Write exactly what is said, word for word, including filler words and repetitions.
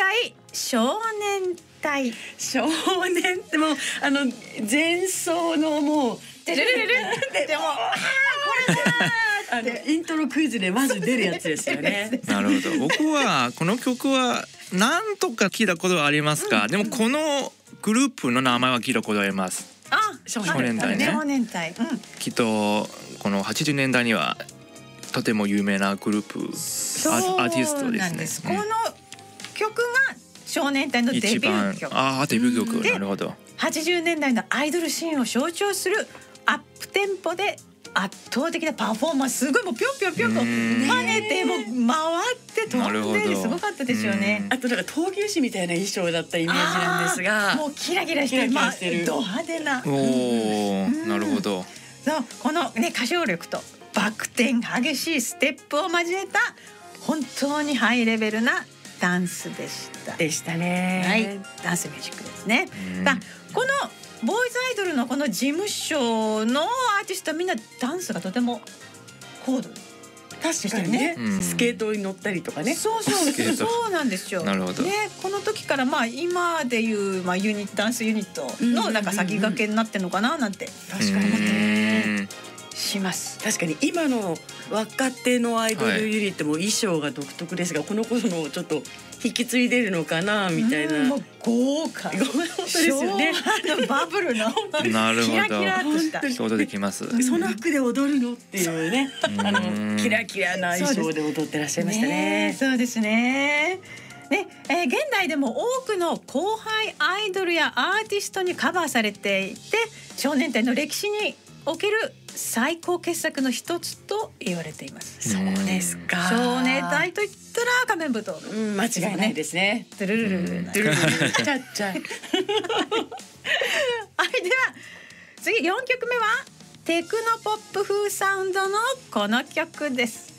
隊少年隊。 少年ってもうあの前奏のもうでるるるるでもあーこれだあのイントロクイズでまず出るやつですよね。 なるほど。僕はこの曲は何とか聞いたことはありますか、うん、でもこのグループの名前は聞いたことあります。 あ、 少年隊ね。 少年隊、うん、 きっとこのはちじゅうねんだいにはとても有名なグループ、アーティストですね。 すこの曲が少年隊のデビュー曲。 ああ、デビュー曲、なるほど。 はちじゅうねんだいのアイドルシーンを象徴するアップテンポで圧倒的なパフォーマンス、すごいもうぴょんぴょんぴょんと跳ねてもう回って飛んですごかったですよね。 あとなんか闘牛士みたいな衣装だったイメージなんですが、 もうキラキラしてる、まあ、ド派手な。 おー、なるほど。 そうこのね歌唱力とバク転、激しいステップを交えた本当にハイレベルなダンスでしたでしたね。 はい、ダンスミュージックですね。だこのボーイズアイドルのこの事務所のアーティストはみんなダンスがとても高度。 確かにね、スケートに乗ったりとかね。 そうそうそうなんですよ。 なるほど。 ね、この時からまあ今でいうまあユニダンスユニットのなんか先駆けになってんのかななんて確かに思ってねします。 確かに今の若手のアイドルユニットも衣装が独特ですが、はい、この頃のちょっと引き継いでるのかなみたいな。 もう豪華。 本当ですよね。 バブルのなるほど。 キラキラとした想像できます。 その服で踊るのっていうね、あのキラキラな衣装で踊ってらっしゃいましたね。 そうですね。ね、えー、現代でも多くの後輩アイドルやアーティストにカバーされていて、少年隊の歴史における最高傑作の一つと言われています。 そうですか。 少年隊と言ったら仮面舞踏、 うん、間違いないですね。 トゥルルルルルルルルちゃっちゃ。はい、では次よんきょくめはテクノポップ風サウンドのこの曲です。